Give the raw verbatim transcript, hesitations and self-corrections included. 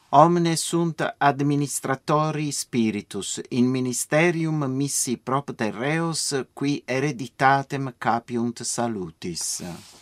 Omne sunt administratori spiritus in ministerium missi propter reos qui hereditatem capiunt salutis.